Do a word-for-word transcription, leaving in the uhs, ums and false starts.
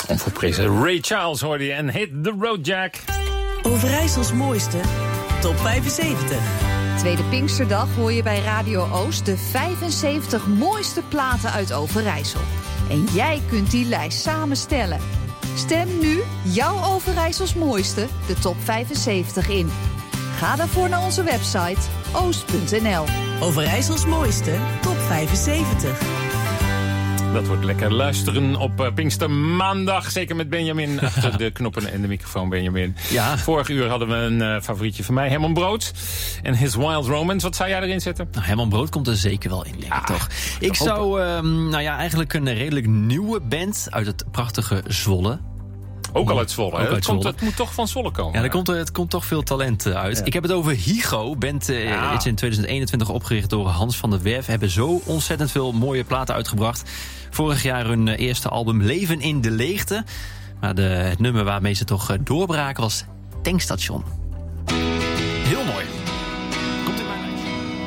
Onverprezen Ray Charles hoorde je en Hit the Road Jack. Overijssels mooiste, top vijfenzeventig. Tweede Pinksterdag hoor je bij Radio Oost de vijfenzeventig mooiste platen uit Overijssel. En jij kunt die lijst samenstellen. Stem nu jouw Overijssels mooiste, de top vijfenzeventig in. Ga daarvoor naar onze website oost punt n l. Overijssels mooiste, top vijfenzeventig. Dat wordt lekker luisteren op uh, Pinkstermaandag. Zeker met Benjamin achter de knoppen en de microfoon, Benjamin. Ja. Vorig uur hadden we een uh, favorietje van mij, Herman Brood. En His Wild Romance. Wat zou jij erin zetten? Nou, Herman Brood komt er zeker wel in, denk ja, ik toch. Ik zou uh, nou ja, eigenlijk een redelijk nieuwe band uit het prachtige Zwolle. Ook al uit Zwolle, hè? Uit het, Zwolle. Komt, het moet toch van Zwolle komen. Ja, er komt, het komt toch veel talent uit. Ja. Ik heb het over Hygo. Band uh, ja. is in tweeduizend eenentwintig opgericht door Hans van der Werf. Hebben zo ontzettend veel mooie platen uitgebracht. Vorig jaar hun uh, eerste album Leven in de Leegte. Maar de, het nummer waarmee ze toch uh, doorbraken was Tankstation.